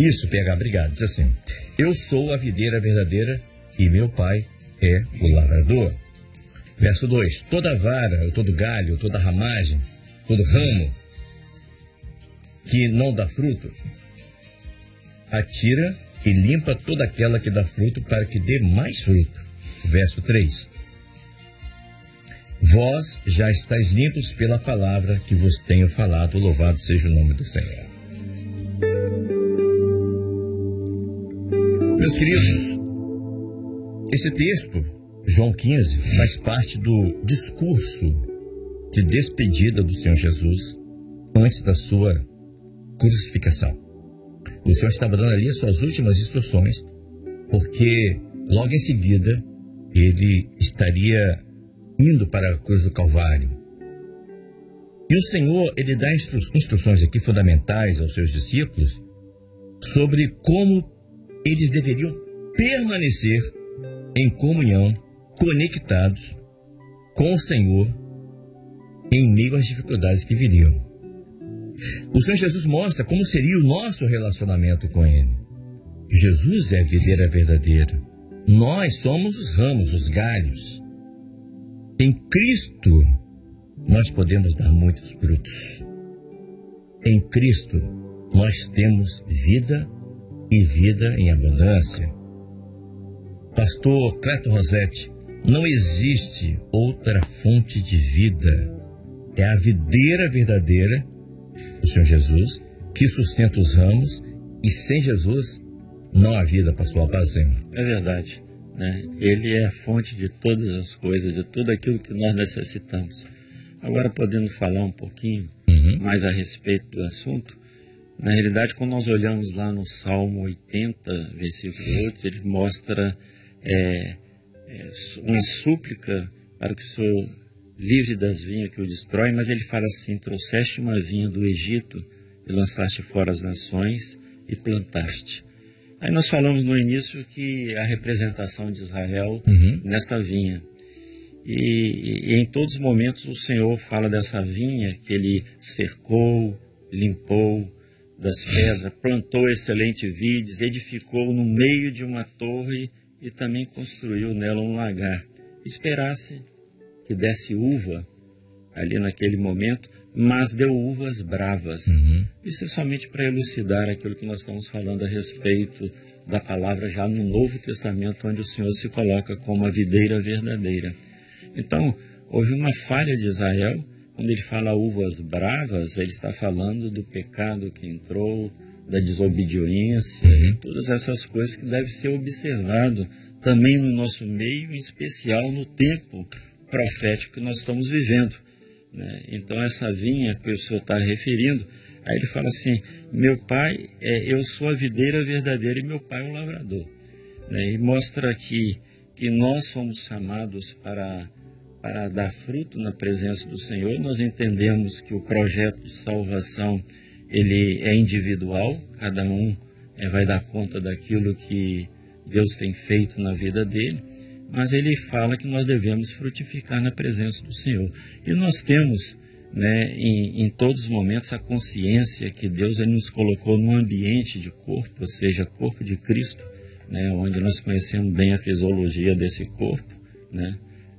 Isso, PH, obrigado. Diz assim: eu sou a videira verdadeira e meu pai é o lavrador. Verso 2: toda vara, todo galho, toda ramagem, todo ramo que não dá fruto, atira e limpa toda aquela que dá fruto para que dê mais fruto. Verso 3: vós já estáis limpos pela palavra que vos tenho falado, louvado seja o nome do Senhor. Meus queridos, esse texto, João 15, faz parte do discurso de despedida do Senhor Jesus antes da sua crucificação. O Senhor estava dando ali as suas últimas instruções, porque logo em seguida ele estaria indo para a cruz do Calvário. E o Senhor, ele dá instruções aqui fundamentais aos seus discípulos sobre como eles deveriam permanecer em comunhão, conectados com o Senhor em meio às dificuldades que viriam. O Senhor Jesus mostra como seria o nosso relacionamento com Ele. Jesus é a videira verdadeira. Nós somos os ramos, os galhos. Em Cristo, nós podemos dar muitos frutos. Em Cristo, nós temos vida e vida em abundância. Pastor Cleto Rosetti, não existe outra fonte de vida. É a videira verdadeira, o Senhor Jesus, que sustenta os ramos, e sem Jesus não há vida, pastor Alpazema. É verdade, né? Ele é a fonte de todas as coisas, de tudo aquilo que nós necessitamos. Agora, podendo falar um pouquinho mais a respeito do assunto, na realidade, quando nós olhamos lá no Salmo 80, versículo 8, ele mostra uma súplica para que o Senhor livre das vinhas que o destrói, mas ele fala assim: trouxeste uma vinha do Egito e lançaste fora as nações e plantaste. Aí nós falamos no início que a representação de Israel nesta vinha. E em todos os momentos o Senhor fala dessa vinha que ele cercou, limpou das pedras, plantou excelentes vides, edificou no meio de uma torre e também construiu nela um lagar. Esperasse que desse uva ali naquele momento, mas deu uvas bravas. Isso é somente para elucidar aquilo que nós estamos falando a respeito da palavra já no Novo Testamento, onde o Senhor se coloca como a videira verdadeira. Então, houve uma falha de Israel. Quando ele fala uvas bravas, ele está falando do pecado que entrou, da desobediência, todas essas coisas que devem ser observado também no nosso meio, em especial no tempo profético que nós estamos vivendo, né? Então, essa vinha que o Senhor está referindo, aí ele fala assim: meu pai, eu sou a videira verdadeira e meu pai é o lavrador, né? E mostra aqui que nós somos chamados para dar fruto na presença do Senhor. Nós entendemos que o projeto de salvação ele é individual, cada um vai dar conta daquilo que Deus tem feito na vida dele, mas ele fala que nós devemos frutificar na presença do Senhor. E nós temos, né, em todos os momentos a consciência que Deus ele nos colocou num ambiente de corpo, ou seja, corpo de Cristo, né, onde nós conhecemos bem a fisiologia desse corpo, né,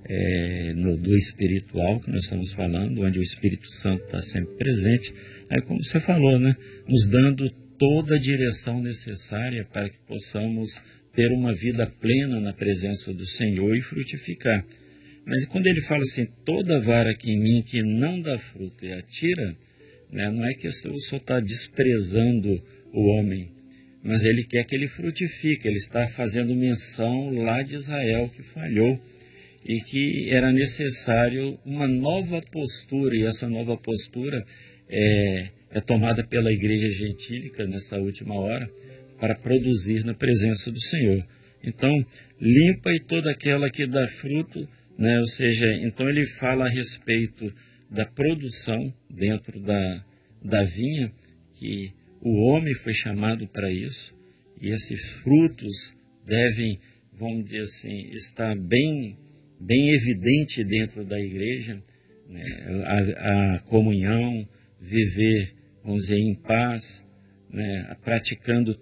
do espiritual que nós estamos falando, onde o Espírito Santo está sempre presente. Aí, como você falou, né, nos dando toda a direção necessária para que possamos ter uma vida plena na presença do Senhor e frutificar. Mas quando ele fala assim: toda vara que em mim que não dá fruto e atira, né, não é que o Senhor está desprezando o homem, mas ele quer que ele frutifique. Ele está fazendo menção lá de Israel que falhou e que era necessário uma nova postura, e essa nova postura é tomada pela igreja gentílica nessa última hora, para produzir na presença do Senhor. Então, limpa e toda aquela que dá fruto, né? Ou seja, então ele fala a respeito da produção dentro da vinha, que o homem foi chamado para isso, e esses frutos devem, vamos dizer assim, estar bem evidente dentro da igreja, né? A comunhão, viver, vamos dizer, em paz, né? Praticando